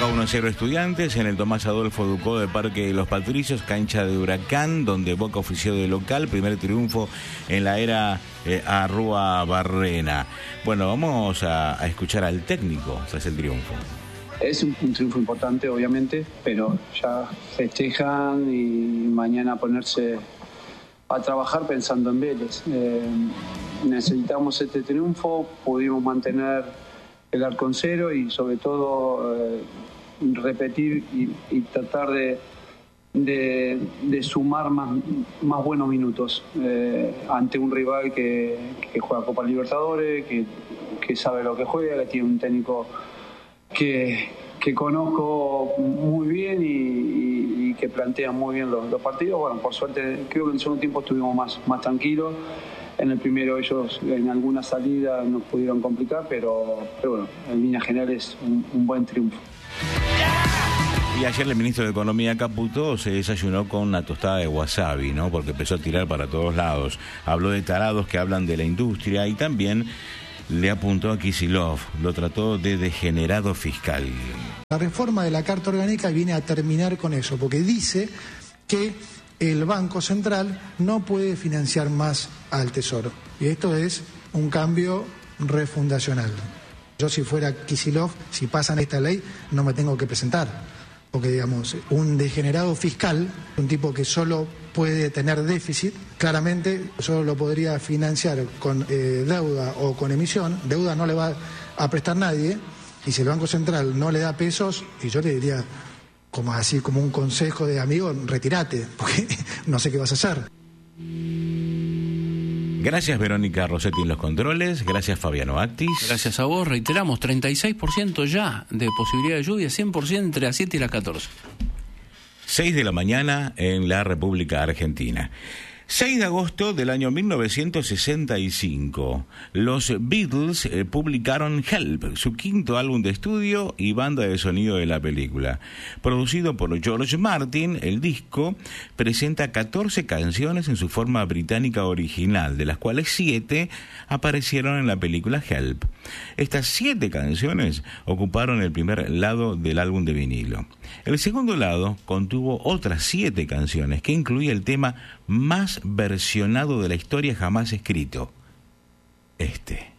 Boca 1-0 Estudiantes en el Tomás Adolfo Ducó de Parque de los Patricios, cancha de Huracán, donde Boca ofició de local, primer triunfo en la era Arrúa Barrena. Bueno, vamos a escuchar al técnico tras el triunfo. Es un triunfo importante, obviamente, pero ya festejan y mañana ponerse a trabajar pensando en Vélez. Necesitamos este triunfo, pudimos mantener el arco en cero y sobre todo repetir y tratar de sumar más buenos minutos ante un rival que juega Copa Libertadores, que sabe lo que juega, que tiene un técnico que conozco muy bien y que plantea muy bien los partidos. Bueno, por suerte creo que en el segundo tiempo estuvimos más tranquilos. En el primero ellos en alguna salida nos pudieron complicar, pero bueno, en líneas generales un buen triunfo. Y ayer el ministro de Economía Caputo se desayunó con una tostada de wasabi, ¿no? Porque empezó a tirar para todos lados. Habló de tarados que hablan de la industria y también le apuntó a Kicillof, lo trató de degenerado fiscal. La reforma de la Carta Orgánica viene a terminar con eso, porque dice que el Banco Central no puede financiar más al Tesoro. Y esto es un cambio refundacional. Yo si fuera Kicillof, si pasan esta ley, no me tengo que presentar. Porque, digamos, un degenerado fiscal, un tipo que solo puede tener déficit, claramente solo lo podría financiar con deuda o con emisión. Deuda no le va a prestar nadie, y si el Banco Central no le da pesos, y yo le diría, como un consejo de amigo, retírate, porque no sé qué vas a hacer. Gracias Verónica Rossetti en los controles, gracias Fabiano Actis. Gracias a vos, reiteramos, 36% ya de posibilidad de lluvia, 100% entre las 7 y las 14. 6 de la mañana en la República Argentina. 6 de agosto del año 1965, los Beatles publicaron Help, su quinto álbum de estudio y banda de sonido de la película. Producido por George Martin, el disco presenta 14 canciones en su forma británica original, de las cuales 7 aparecieron en la película Help. Estas 7 canciones ocuparon el primer lado del álbum de vinilo. El segundo lado contuvo otras 7 canciones, que incluía el tema más versionado de la historia jamás escrito, este.